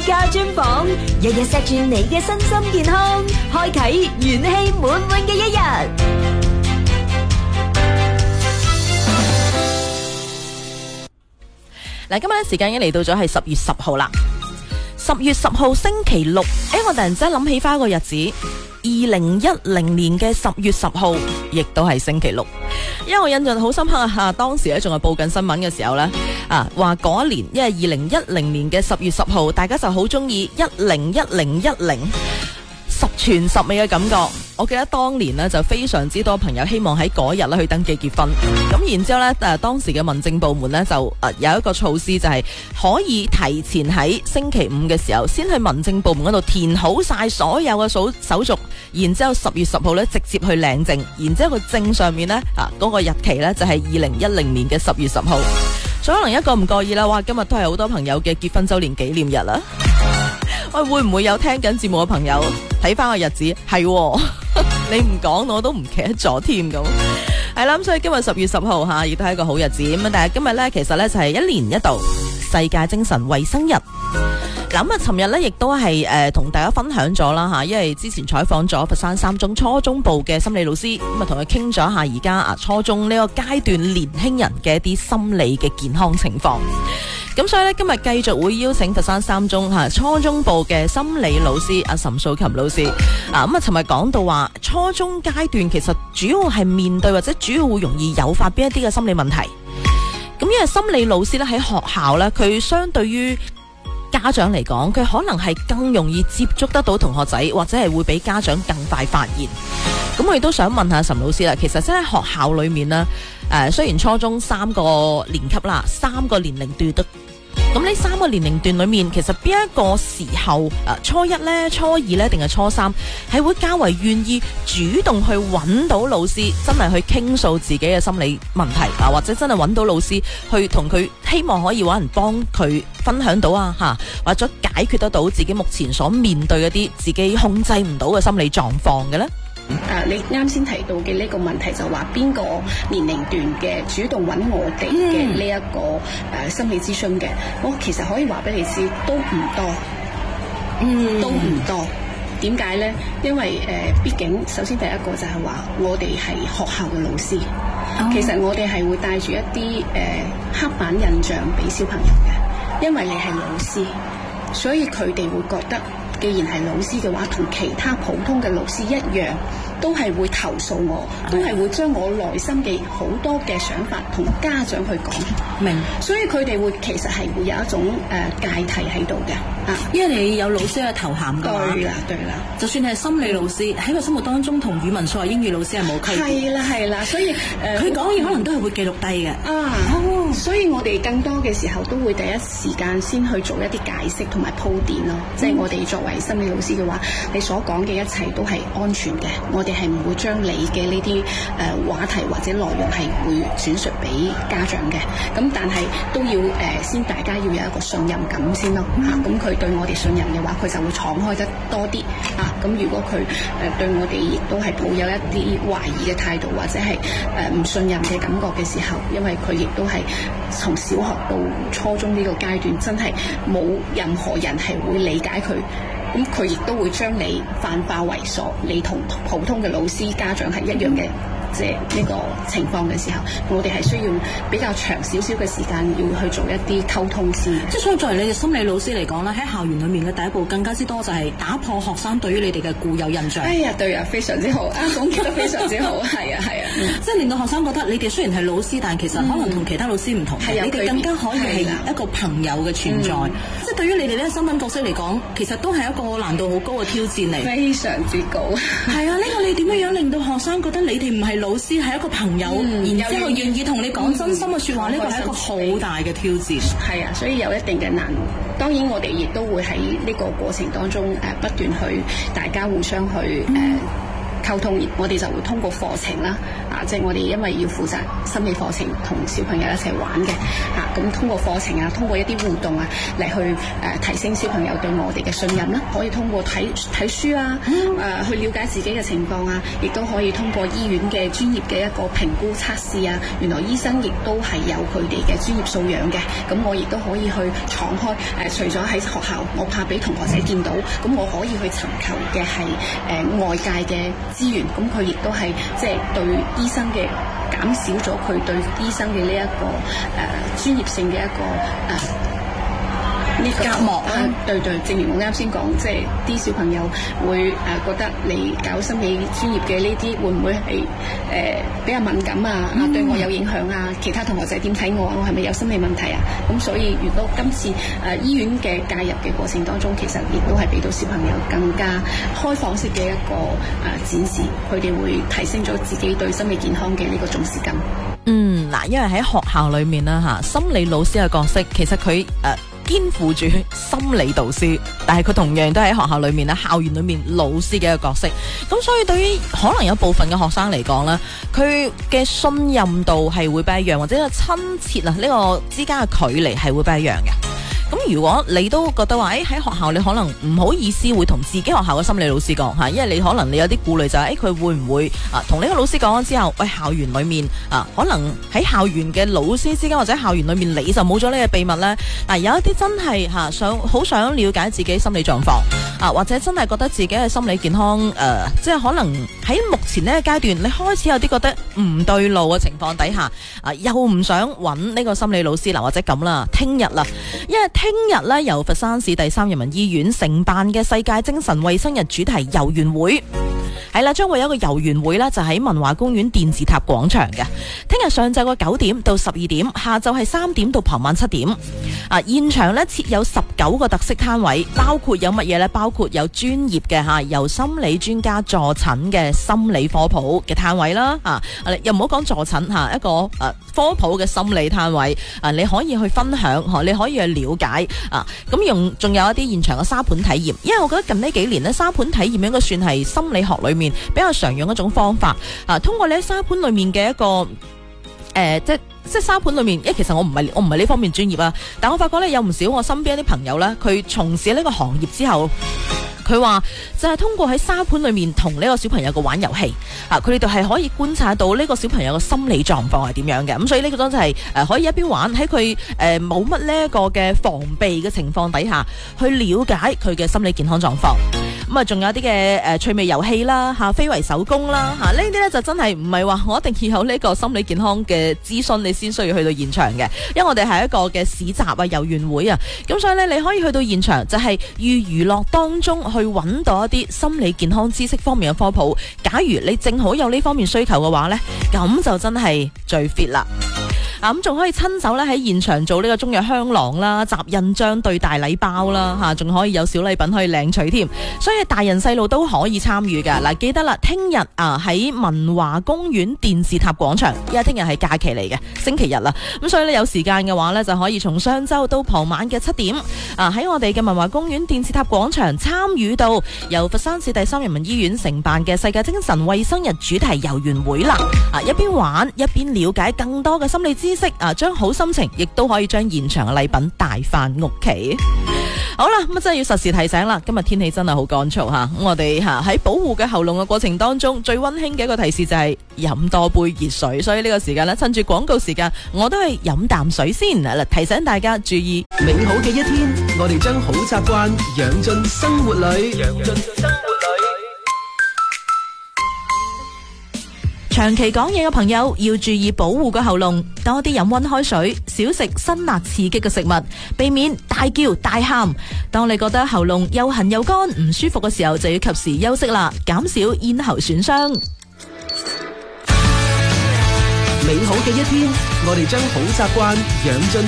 家專訪，日日錫住你嘅身心健康，開啟元氣滿滿嘅一日。 嗱，今日咧時間已經嚟到咗係10月10號啦。10月10號星期六，我突然之間諗起翻一個日子，2010年嘅10月10號，亦都係星期六。因為我印象好深刻啊，當時咧仲係報緊新聞嘅時候呢，話嗰一年，因為2010年嘅10月10號，大家就好中意101010，十全十美嘅感覺。我記得當年呢，就非常之多朋友希望喺嗰日咧去登記結婚，咁然之後呢，當時嘅民政部門呢，就有一個措施，就係可以提前喺星期五嘅時候先去民政部門嗰度填好晒所有嘅手續，然之後10月10號呢，直接去領證，然之後個證上面呢，嗰個日期呢，就係2010年嘅10月10號。所以可能一個唔覺意啦，哇！今日都係好多朋友嘅結婚周年紀念日啦。喂，會唔會有聽緊節目嘅朋友睇翻個日子？係，你唔講我都唔記得咗添咁。係啦，咁所以今日10月10號亦都係一個好日子。咁但係今日呢，其實呢就係1年一度世界精神衛生日。咁尋日呢亦都係同大家分享咗啦，因為之前採訪咗佛山三中初中部嘅心理老師，咁啊同佢傾咗下而家初中呢個階段年輕人嘅一啲心理嘅健康情況。咁所以呢，今日繼續會邀請佛山三中初中部嘅心理老師阿岑素琴老師。咁啊，尋日講到話初中階段其實主要係面對或者主要會容易誘發邊一啲嘅心理問題。咁因為心理老師咧喺學校呢，佢相對於家長嚟講，佢可能係更容易接觸得到同學仔，或者係會比家長更快發現。咁我亦都想問下岑老師啦，其實真係學校裏面呢，雖然初中3個年級啦，3個年齡段都，咁呢3個年齡段裏面，其實邊一個時候初一呢、初二呢，定係初3，係會較為願意主動去揾到老師，真係去傾訴自己嘅心理問題啊，或者真係揾到老師去同佢，希望可以揾人幫佢分享到或者解決得到自己目前所面對嗰啲自己控制唔到嘅心理狀況嘅呢？ 你啱先提到嘅呢個問題就話邊個年齡段嘅主動揾我哋嘅呢一個心理諮詢嘅，我其實可以話俾你知都唔多，都唔多。點解呢？因為畢竟首先第一個就係話我哋係學校嘅老師，其實我哋係會帶住一啲刻板印象俾小朋友嘅，因為你係老師，所以佢哋會覺得，既然係老師嘅話，同其他普通嘅老師一樣，都係會投訴我，都係會將我內心嘅好多嘅想法同家長去講。 明， 所以佢哋會其實係會有一種芥蒂喺度嘅。 因為你有老師嘅頭銜㗎嘛。 對啦。 就算係心理老師，喺個心目當中同語文、數學、英語老師係冇區別。 係啦，所以佢講嘢可能都係會記錄低嘅。 所以我哋更多嘅時候都會第一時間先去做一啲解釋同埋鋪墊咯。即係我哋作為心理老師嘅話，你所講嘅一切都係安全嘅，我哋係唔會將你嘅呢啲話題或者內容係會轉述俾家長嘅。咁但係都要先大家要有一個信任感先咯。咁佢對我哋信任嘅話，佢就會敞開得多啲。咁如果佢對我哋亦都係抱有一啲懷疑嘅態度，或者係唔信任嘅感覺嘅時候，因為佢亦都係從小學到初中呢個階段，真係冇任何人係會理解佢，咁佢亦都會將你泛化為所，你同普通嘅老師家長係一樣嘅。即係呢個情況嘅時候，我哋係需要比較長少少嘅時間，要去做一啲溝通先。 即係所以作為你嘅心理老師嚟講咧，喺校園裏面嘅第一步更加之多就係打破學生對於你哋嘅固有印象。 對啊，非常之好，總結得非常之好，係啊。 即係令到學生覺得你哋雖然係老師，但係其實可能同其他老師唔同，你哋更加可以係一個朋友嘅存在。即係對於你哋呢個身份角色嚟講，其實都係一個難度好高嘅挑戰嚟。 非常之高。 係啊，呢個你點樣令到學生覺得你哋唔係老師，係一個朋友，然之後願意同你講真心嘅説話，呢個係一個好大嘅挑戰。 係啊，所以有一定嘅難度。當然我哋亦都會喺呢個過程當中不斷去大家互相去溝通，我哋就會通過課程啦， 即係我哋因為要負責心理課程同小朋友一齊玩嘅咁通過課程通過一啲互動嚟去提升小朋友對我哋嘅信任啦，可以通過睇書去了解自己嘅情況亦都可以通過醫院嘅專業嘅一個評估測試原來醫生亦都係有佢哋嘅專業素養嘅，咁我亦都可以去敞開除咗喺學校我怕俾同學仔見到，咁我可以去尋求嘅係外界嘅資源，咁佢亦都係即係對醫生嘅減少咗佢對醫生嘅呢一個專業性嘅一個呢個隔膜對，正如我啱先講，即係啲小朋友會覺得你搞心理專業嘅呢啲會唔會係比較敏感對我有影響其他同學仔點睇我係咪有心理問題咁所以如果今次醫院嘅介入嘅過程當中，其實亦都係俾到小朋友更加開放式嘅一個展示，佢哋會提升咗自己對心理健康嘅呢個重視感。 嗱，因為喺學校裏面啦心理老師嘅角色，其實佢肩負住心理導師，但係佢同樣都喺學校裏面校園裏面老師嘅一個角色。咁所以對於可能有部分嘅學生嚟講咧，佢嘅信任度係會不一樣，或者個親切呢個之間嘅距離係會不一樣嘅。咁如果你都覺得話喺學校你可能唔好意思會同自己學校嘅心理老師講因為你可能你有啲顧慮就係佢會唔會同呢個老師講咗之後，喂，校園裏面可能喺校園嘅老師之間或者校園裏面你就冇咗呢個秘密呢。有一啲真係好想了解自己心理狀況或者真係覺得自己嘅心理健康即係可能喺目前呢個階段你開始有啲覺得唔對路嘅情況底下又唔想揾呢個心理老師或者咁啦，聽日啦，因為聽日咧由佛山市第三人民醫院承辦嘅世界精神衛生日主題遊園會係啦，將會有一個遊園會呢就喺文華公園電視塔廣場嘅。聽日上晝個9點到12點，下晝係3點到傍晚7點。現場呢設有19個特色攤位，包括有乜嘢呢？包括有專業嘅由心理專家助診嘅心理科普嘅攤位啦。又唔好講助診一個科普嘅心理攤位你可以去分享你可以去了解咁仲有一啲現場嘅沙盤體驗，因為我覺得近呢幾年呢，沙盤體驗應該算係心理學裏面比較常用一種方法通過你喺沙盤裏面嘅一個即係沙盤裏面，其實我唔係呢方面專業但我發覺咧有唔少我身邊一啲朋友咧，佢從事呢個行業之後，佢話就係通過喺沙盤裏面同呢個小朋友嘅玩遊戲佢哋就係可以觀察到呢個小朋友嘅心理狀況係點樣嘅。咁所以呢個真係可以一邊玩喺佢冇乜呢一個嘅防備嘅情況底下，去了解佢嘅心理健康狀況。咁仲有啲嘅趣味遊戲啦非遺手工啦呢啲咧就真係唔係話我一定要有呢個心理健康嘅諮詢你先需要去到現場嘅，因為我哋係一個嘅市集遊園會咁所以咧你可以去到現場就係寓娛樂當中去揾到一啲心理健康知識方面嘅科普。假如你正好有呢方面需求嘅話呢，咁就真係最 fit 啦。咁仲可以親手咧喺現場做呢個中藥香囊啦、集印章對大禮包啦仲可以有小禮品可以領取添，所以大人細路都可以參與㗎。嗱，記得啦，聽日喺文華公園電視塔廣場，因為聽日係假期嚟嘅，星期日啦，咁所以咧有時間嘅話咧就可以從上晝到傍晚嘅7點喺我哋嘅文華公園電視塔廣場參與到由佛山市第三人民醫院承辦嘅世界精神衛生日主題遊園會啦。一邊玩一邊了解更多嘅心理知識將好心情亦都可以將現場嘅禮品帶翻屋企。好啦，咁真係要實時提醒啦，今日天氣真係好乾燥咁我哋喺保護嘅喉嚨嘅過程當中，最溫馨嘅一個提示就係飲多杯熱水。所以呢個時間呢，趁住廣告時間，我都係飲啖水先提醒大家注意。 美好嘅一天，我哋將好習慣養進生活裏。 長期講嘢嘅朋友要注意保護個喉嚨，多啲飲溫開水，少食辛辣刺激嘅食物，避免大叫大喊。當你覺得喉嚨又痕又乾唔舒服嘅時候，就要及時休息啦，減少咽喉損傷。 美好嘅一天，我哋將好習慣養進